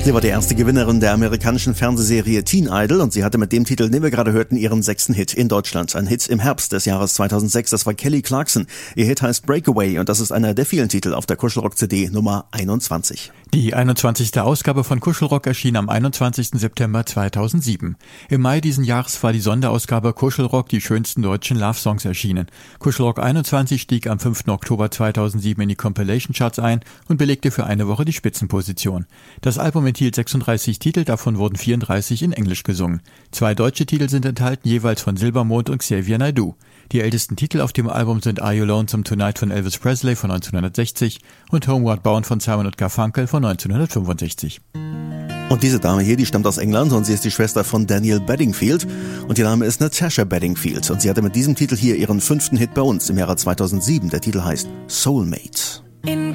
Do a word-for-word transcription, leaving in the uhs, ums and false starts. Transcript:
Sie war die erste Gewinnerin der amerikanischen Fernsehserie Teen Idol und sie hatte mit dem Titel, den wir gerade hörten, ihren sechsten Hit in Deutschland. Ein Hit im Herbst des Jahres zweitausendsechs, das war Kelly Clarkson. Ihr Hit heißt Breakaway und das ist einer der vielen Titel auf der Kuschelrock-C D Nummer einundzwanzig. Die einundzwanzigste Ausgabe von Kuschelrock erschien am einundzwanzigsten September zweitausendsieben. Im Mai diesen Jahres war die Sonderausgabe Kuschelrock, die schönsten deutschen Love-Songs erschienen. Kuschelrock einundzwanzig stieg am fünften Oktober zweitausendsieben in die Compilation-Charts ein und belegte für eine Woche die Spitzenposition. Das Album enthielt sechsunddreißig Titel, davon wurden vierunddreißig in Englisch gesungen. Zwei deutsche Titel sind enthalten, jeweils von Silbermond und Xavier Naidoo. Die ältesten Titel auf dem Album sind Are You Lonesome Tonight von Elvis Presley von neunzehnhundertsechzig und Homeward Bound von Simon und Garfunkel von neunzehnhundertfünfundsechzig. Und diese Dame hier, die stammt aus England und sie ist die Schwester von Daniel Bedingfield und ihr Name ist Natasha Bedingfield und sie hatte mit diesem Titel hier ihren fünften Hit bei uns im Jahre zweitausendsieben. Der Titel heißt Soulmate.